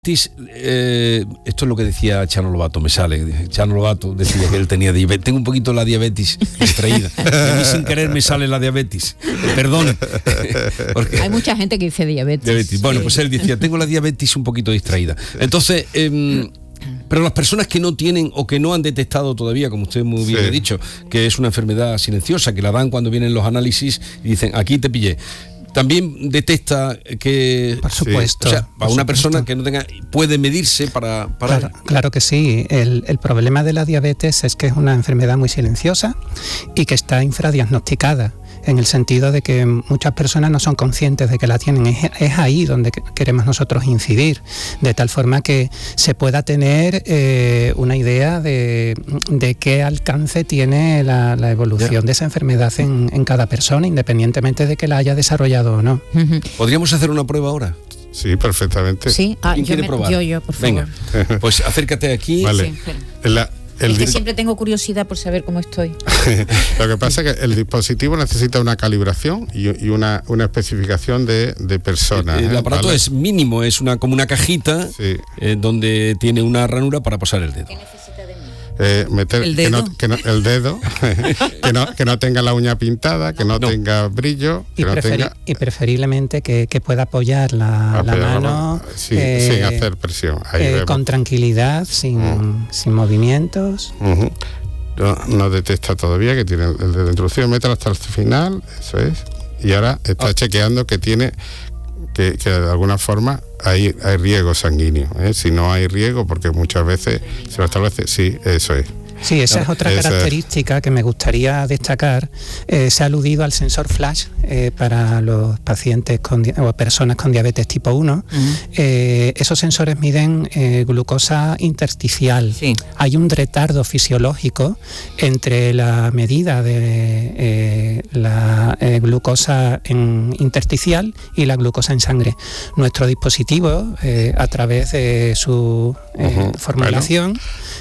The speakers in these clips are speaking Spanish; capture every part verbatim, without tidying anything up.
Eh, esto es lo que decía Chano Lobato, me sale. Chano Lobato decía que él tenía diabetes. Tengo un poquito la diabetes distraída. A mí sin querer me sale la diabetes. Perdón. Hay mucha gente que dice diabetes. diabetes. Bueno, pues él decía, tengo la diabetes un poquito distraída. Entonces, eh, pero las personas que no tienen o que no han detectado todavía, como usted muy bien sí. ha dicho, que es una enfermedad silenciosa, que la dan cuando vienen los análisis y dicen, aquí te pillé. También detecta que, por supuesto, o sea, a una supuesto. persona que no tenga, puede medirse para, para... Claro, claro que sí. El, el problema de la diabetes es que es una enfermedad muy silenciosa y que está infradiagnosticada, en el sentido de que muchas personas no son conscientes de que la tienen. Es, es ahí donde queremos nosotros incidir, de tal forma que se pueda tener eh, una idea de, de qué alcance tiene la, la evolución yeah. de esa enfermedad en, en cada persona, independientemente de que la haya desarrollado o no. Uh-huh. ¿Podríamos hacer una prueba ahora? Sí, perfectamente. Sí, ah, ¿Quién yo, quiere me, probar? yo, yo, por favor. Venga, pues acércate aquí. Vale. Sí, la, el es que di- siempre tengo curiosidad por saber cómo estoy. Lo que pasa es que el dispositivo necesita una calibración y, y una, una especificación de, de personas. El, el ¿eh? aparato ¿Vale? es mínimo, es una como una cajita sí. eh, donde tiene una ranura para posar el dedo. ¿Qué necesita de mí? Eh, meter ¿El que dedo? no, que no, el dedo que, no, que no tenga la uña pintada, que no, No. tenga brillo, que Y, no preferi- tenga y preferiblemente que, que pueda apoyar la, apoyar la la mano mano, sí, eh, sin hacer presión. Ahí eh, vemos. con tranquilidad, sin, Mm. sin movimientos. Uh-huh. No, no detecta todavía que tiene el dedo de introducción, mételo hasta el final, eso es. Y ahora está Ah. chequeando que tiene, que, que de alguna forma hay, hay riego sanguíneo, ¿eh? Si no hay riego, porque muchas veces se lo establece, sí, eso es. Sí, esa Claro, es otra esa- característica que me gustaría destacar. Eh, se ha aludido al sensor flash eh, para los pacientes con di- o personas con diabetes tipo uno. Uh-huh. Eh, esos sensores miden eh, glucosa intersticial. Sí. Hay un retardo fisiológico entre la medida de eh, la eh, glucosa en intersticial y la glucosa en sangre. Nuestro dispositivo, eh, a través de su eh, Ujú, formulación,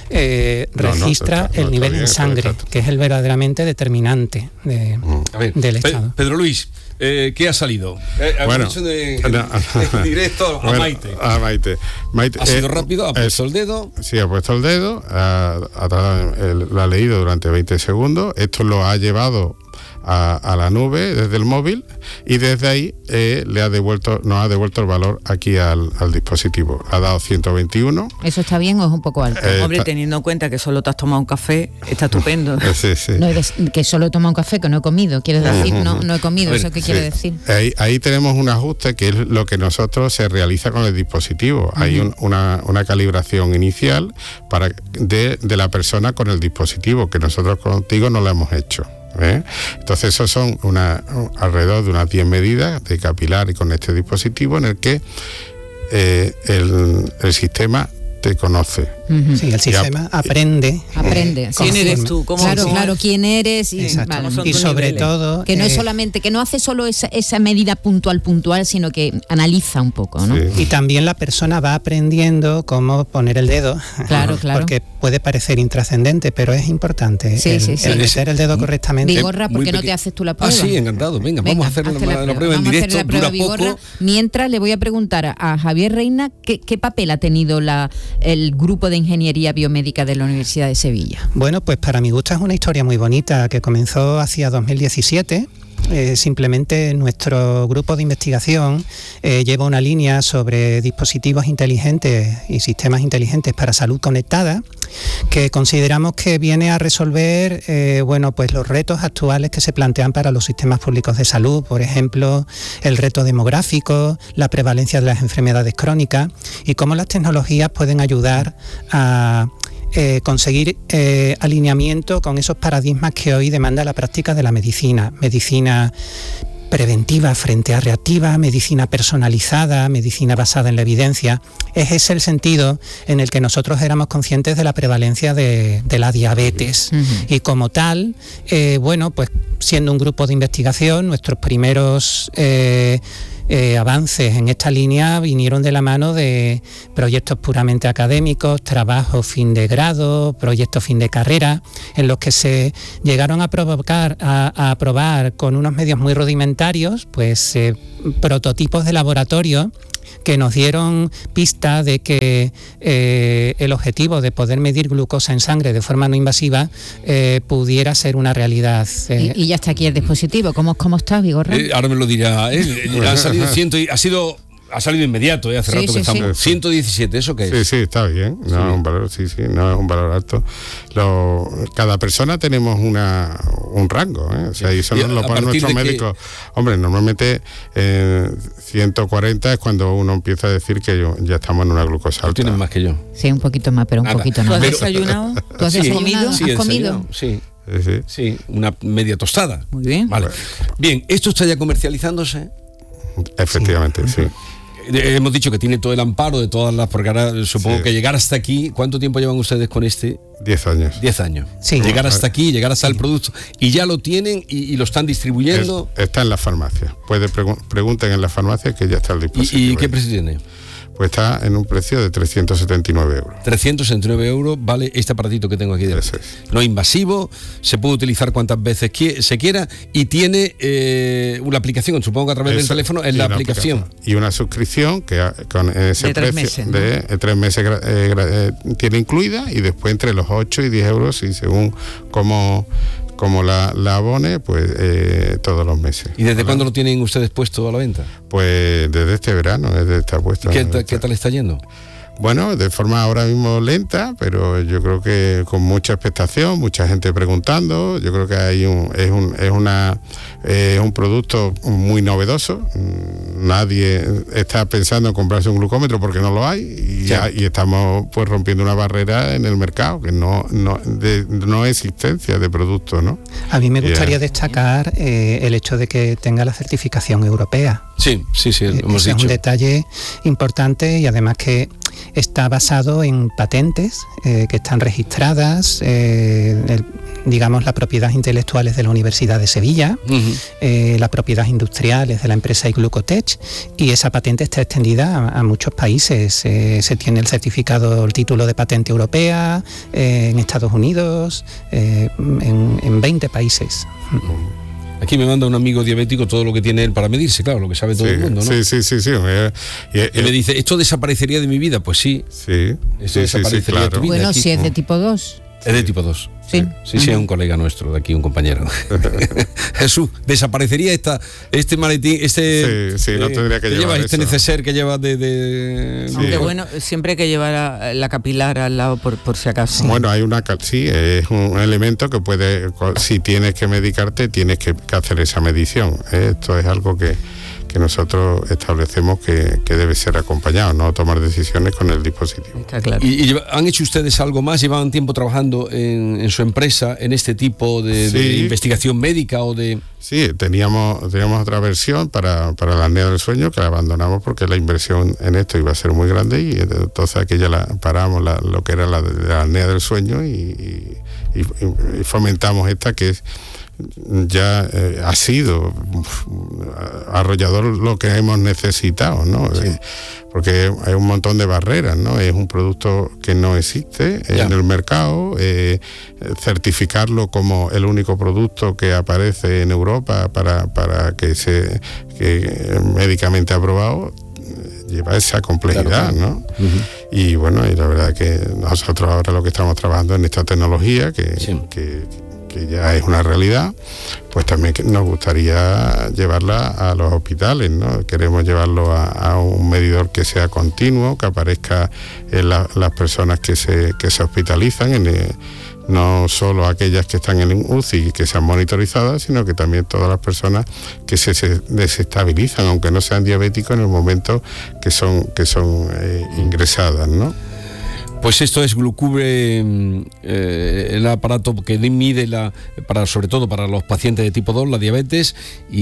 eh, No, no, registra está- no, el está nivel bien, en está sangre, bien, está- que es el verdaderamente determinante de, A ver, del Pe- estado. Pedro Luis, eh, ¿qué ha salido? Eh, Bueno, aprovecho de, no. en directo a Bueno, Maite. a Maite. Maite, Ha sido eh, rápido, ha es- puesto el dedo. Sí, ha puesto el dedo, ha, ha tardado- el- lo ha leído durante veinte segundos, esto lo ha llevado a, a la nube desde el móvil y desde ahí eh, le ha devuelto, nos ha devuelto el valor aquí al, al dispositivo. Ha dado ciento veintiuno. ¿Eso está bien o es un poco alto? Eh, Hombre, está- teniendo en cuenta que solo te has tomado un café, está estupendo. eh, sí, sí. No, es que solo he tomado un café, que no he comido. ¿Quieres decir? No, no he comido. A ver, ¿Eso qué Sí. quiere decir? Ahí, ahí tenemos un ajuste que es lo que nosotros se realiza con el dispositivo. Hay un- una, una calibración inicial para de, de la persona con el dispositivo, que nosotros contigo no lo hemos hecho. ¿eh? Entonces esos son una, alrededor de unas diez medidas de capilar y con este dispositivo en el que eh, el, el sistema te conoce. Uh-huh. Sí, el sistema aprende. Aprende. eh, sí. ¿Quién eres conforme- tú? ¿Cómo, Claro, cómo claro, es? quién eres y, Exacto. vale. son Y tus sobre niveles. todo Que no es eh, solamente, que no hace solo esa, esa medida puntual, puntual, sino que analiza un poco, ¿no? Sí. y también la persona va aprendiendo cómo poner el dedo. Claro, claro. Porque puede parecer intrascendente, pero es importante Sí, el, sí, sí. el meter el dedo correctamente. Vigorra, ¿por Muy qué no peque- te haces tú la Ah, prueba? sí, encantado. Venga, Venga, vamos a hacer la, hazte la- la prueba en Vamos a directo. hacer la prueba Dura Vigorra. poco. Mientras le voy a preguntar a, a Javier Reina qué, qué papel ha tenido la, el grupo de ingeniería biomédica de la Universidad de Sevilla. Bueno, pues para mi gusto es una historia muy bonita que comenzó hacia dos mil diecisiete. Eh, simplemente nuestro grupo de investigación eh, lleva una línea sobre dispositivos inteligentes y sistemas inteligentes para salud conectada, que consideramos que viene a resolver eh, bueno, pues los retos actuales que se plantean para los sistemas públicos de salud, por ejemplo, el reto demográfico, la prevalencia de las enfermedades crónicas y cómo las tecnologías pueden ayudar a Eh, conseguir eh, alineamiento con esos paradigmas que hoy demanda la práctica de la medicina. Medicina preventiva frente a reactiva, medicina personalizada, medicina basada en la evidencia. Es ese el sentido en el que nosotros éramos conscientes de la prevalencia de, de la diabetes. Uh-huh. Y como tal, eh, bueno, pues siendo un grupo de investigación, nuestros primeros eh, Eh, avances en esta línea vinieron de la mano de proyectos puramente académicos, trabajos fin de grado, proyectos fin de carrera, en los que se llegaron a provocar, a, a probar con unos medios muy rudimentarios, pues eh, prototipos de laboratorio que nos dieron pista de que eh, el objetivo de poder medir glucosa en sangre de forma no invasiva eh, pudiera ser una realidad. Eh. Y, y ya está aquí el dispositivo. ¿Cómo, cómo está, Vigorra? Eh, ahora me lo dirá él. Han salido ciento y ha sido ha salido inmediato, ¿eh? Hace Sí, rato sí, que estamos. sí. ciento diecisiete, ¿eso qué es? Sí, sí, está bien. No Sí. es un valor, sí, sí, no es un valor alto. Lo, cada persona tenemos una un rango, ¿eh? O sea, y eso Y nos lo a ponen partir nuestros de que- médicos. Hombre, normalmente eh, ciento cuarenta es cuando uno empieza a decir que yo, ya estamos en una glucosa Tú alta. tienes más que yo. Sí, un poquito más, pero un Nada. poquito ¿Tú nada. has Pero- desayunado? ¿Tú has Sí, desayunado? sí, ¿Has he comido? desayunado, Sí, Sí, sí. sí, una media tostada. Muy bien. Vale. Bien, ¿esto está ya comercializándose? Efectivamente, sí. Eh, Hemos dicho que tiene todo el amparo de todas las, porque ahora supongo Sí. que llegar hasta aquí, ¿cuánto tiempo llevan ustedes con este? Diez años. Diez años. Sí. Llegar hasta aquí, llegar hasta el producto, y ya lo tienen y, y lo están distribuyendo. Es- está en la farmacia. Puede pregu- pregunten en la farmacia que ya está el dispositivo. ¿Y, y qué ahí. precio tiene? Pues está en un precio de trescientos setenta y nueve euros. trescientos sesenta y nueve euros vale este aparatito que tengo aquí delante. Eso es. No invasivo, se puede utilizar cuantas veces qui- se quiera y tiene eh, una aplicación, supongo que a través del Eso, teléfono, en y la una aplicación. Y una suscripción que a- con ese De tres precio meses, ¿no? de eh, tres meses gra- eh, gra- eh, tiene incluida, y después entre los ocho y diez euros, y según cómo, cómo la, la abone, pues eh, todos los meses. ¿Y desde ¿Vale? cuándo lo tienen ustedes puesto a la venta? Pues desde este verano, desde esta puesta. ¿Qué, ta- qué tal está yendo? Bueno, de forma ahora mismo lenta, pero yo creo que con mucha expectación, mucha gente preguntando. Yo creo que hay un, es un, es una, eh, un producto muy novedoso. Mm, Nadie está pensando en comprarse un glucómetro porque no lo hay, y, Ya. ya- y estamos pues rompiendo una barrera en el mercado, que no, no, de no existencia de producto, ¿no? A mí me gustaría Yeah. destacar eh, el hecho de que tenga la certificación europea. Sí, sí, sí, lo Eh, hemos Ese es dicho. un detalle importante, y además que está basado en patentes eh, que están registradas, eh, el- digamos, la propiedad intelectual es de la Universidad de Sevilla, Ujú. eh, la propiedad industrial es de la empresa Iglucotech, y esa patente está extendida a, a muchos países. Eh, se tiene el certificado, el título de patente europea eh, en Estados Unidos, eh, en, en veinte países. Aquí me manda un amigo diabético todo lo que tiene él para medirse, claro, lo que sabe todo Sí, el mundo, ¿no? sí, sí, sí, sí. eh, y- Y me dice, ¿esto desaparecería de mi vida? Pues sí, sí, Esto sí, sí, sí, desaparecería de tu claro. vida. Bueno, aquí. si es de tipo dos. es de tipo dos. Sí. Sí, sí, es un colega nuestro de aquí, un compañero. Jesús, ¿desaparecería esta, este maletín, este... Sí, sí, no tendría que llevar lleva este eso. neceser que lleva de... de- Sí. Aunque de- bueno, siempre hay que llevar a- la capilar al lado por, por si acaso. Bueno, hay una cal- sí, es un elemento que puede, co- si tienes que medicarte, tienes que, que hacer esa medición. ¿eh? Esto es algo que, que nosotros establecemos que, que debe ser acompañado, no tomar decisiones con el dispositivo. Está claro. ¿Y, y lleva- han hecho ustedes algo más? ¿Llevaban tiempo trabajando en, en su empresa en este tipo de, de Sí. investigación médica o de...? Sí, teníamos, teníamos otra versión para, para la apnea del sueño que la abandonamos porque la inversión en esto iba a ser muy grande, y entonces aquella la paramos, la- lo que era la de la apnea del sueño, y, y- y- y fomentamos esta que es ya eh, ha sido uf, arrollador lo que hemos necesitado, ¿no? Eh, porque hay un montón de barreras, ¿no? Es un producto que no existe Ya. en el mercado, eh, certificarlo como el único producto que aparece en Europa para, para que se que médicamente aprobado, eh, lleva esa complejidad, Claro, claro. ¿no? Y bueno, y la verdad que nosotros ahora lo que estamos trabajando en esta tecnología que, Sí. que, que ya es una realidad, pues también que nos gustaría llevarla a los hospitales, ¿no? Queremos llevarlo a, a un medidor que sea continuo, que aparezca en la- las personas que se, que se hospitalizan, en, eh, no solo aquellas que están en U C I y que sean monitorizadas, sino que también todas las personas que se, se desestabilizan, aunque no sean diabéticos, en el momento que son, que son eh, ingresadas, ¿no? Pues esto es Glucubre, mm, eh, el aparato que mide la, para, sobre todo para los pacientes de tipo dos, la diabetes,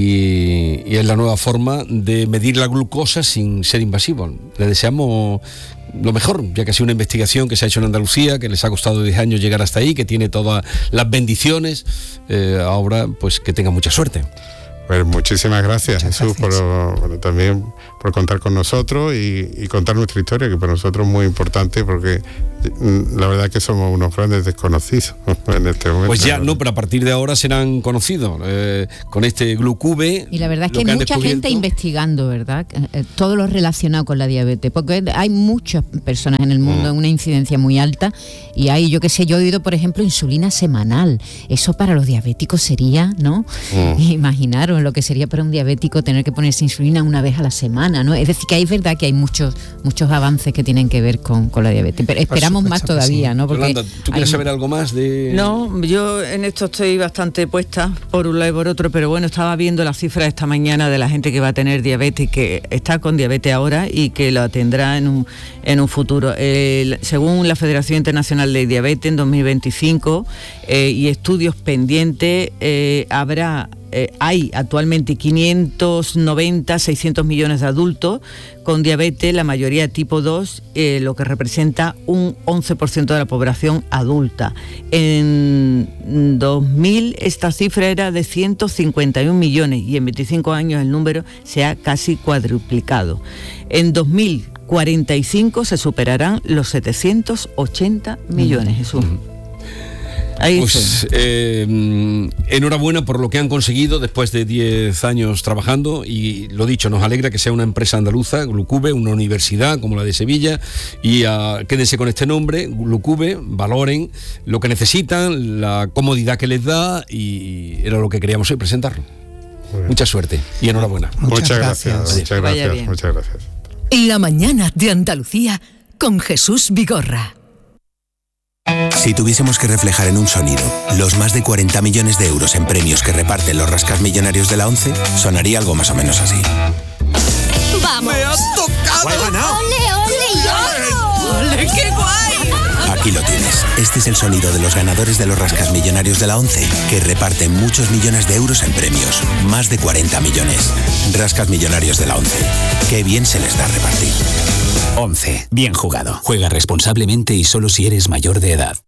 y, y es la nueva forma de medir la glucosa sin ser invasivo. Le deseamos lo mejor, ya que ha sido una investigación que se ha hecho en Andalucía, que les ha costado diez años llegar hasta ahí, que tiene todas las bendiciones. Eh, ahora, pues que tenga mucha suerte. Pues muchísimas gracias, Muchas Jesús, gracias. por, por también por contar con nosotros y, y contar nuestra historia, que para nosotros es muy importante porque la verdad es que somos unos grandes desconocidos en este momento. Pues ya, no, pero a partir de ahora serán conocidos eh, con este Glucube. Y la verdad es que hay mucha gente investigando, ¿verdad? Eh, todo lo relacionado con la diabetes, porque hay muchas personas en el mundo, mm. una incidencia muy alta, y hay, yo qué sé, yo he oído, por ejemplo, insulina semanal. Eso para los diabéticos sería, ¿no? Mm. Imaginaros lo que sería para un diabético tener que ponerse insulina una vez a la semana, ¿no? Es decir, que es verdad que hay muchos muchos avances que tienen que ver con, con la diabetes, pero esperamos más todavía, sí. ¿no? Porque Yolanda, ¿tú quieres hay... saber algo más de...? No, yo en esto estoy bastante puesta por un lado y por otro, pero bueno, estaba viendo las cifras esta mañana de la gente que va a tener diabetes, que está con diabetes ahora y que la tendrá en un, en un futuro. Eh, según la Federación Internacional de Diabetes, en dos mil veinticinco eh, y estudios pendientes, eh, habrá Eh, hay actualmente quinientos noventa, seiscientos millones de adultos con diabetes, la mayoría tipo dos, eh, lo que representa un once por ciento de la población adulta. En dos mil esta cifra era de ciento cincuenta y un millones y en veinticinco años el número se ha casi cuadruplicado. En dos mil cuarenta y cinco se superarán los setecientos ochenta millones, Jesús. Ahí pues eh, enhorabuena por lo que han conseguido después de diez años trabajando, y lo dicho, nos alegra que sea una empresa andaluza, Glucube, una universidad como la de Sevilla, y uh, quédense con este nombre, Glucube, valoren lo que necesitan, la comodidad que les da, y era lo que queríamos hoy presentarlo. Mucha suerte y enhorabuena. Muchas, muchas gracias, gracias. Muchas gracias, muchas gracias. La mañana de Andalucía con Jesús Vigorra. Si tuviésemos que reflejar en un sonido los más de cuarenta millones de euros en premios que reparten los rascasmillonarios de la ONCE, sonaría algo más o menos así. ¡Vamos! ¡Me has tocado! ¡Ole, ole, yo! ¡Ole, qué guay! Aquí lo tienes. Este es el sonido de los ganadores de los rascasmillonarios de la ONCE, que reparten muchos millones de euros en premios. Más de cuarenta millones. Rascasmillonarios de la ONCE. Qué bien se les da repartir. ONCE. Bien jugado. Juega responsablemente y solo si eres mayor de edad.